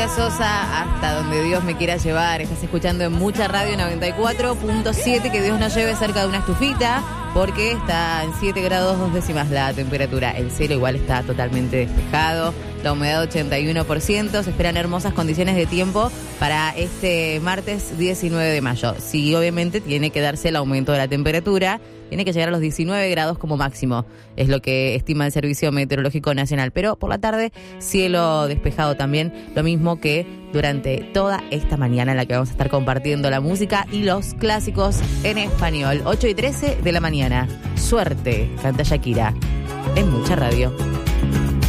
Flavia Sosa, hasta donde Dios me quiera llevar. Estás escuchando en Mucha Radio 94.7. Que Dios nos lleve cerca de una estufita, porque está en 7 grados 2 décimas la temperatura. El cielo igual está totalmente despejado. La humedad 81%. Se esperan hermosas condiciones de tiempo para este martes 19 de mayo. Sí, obviamente tiene que darse el aumento de la temperatura. Tiene que llegar a los 19 grados como máximo. Es lo que estima el Servicio Meteorológico Nacional. Pero por la tarde, cielo despejado también. Lo mismo que durante toda esta mañana en la que vamos a estar compartiendo la música y los clásicos en español. 8:13 de la mañana. Suerte, canta Shakira. En Mucha Radio.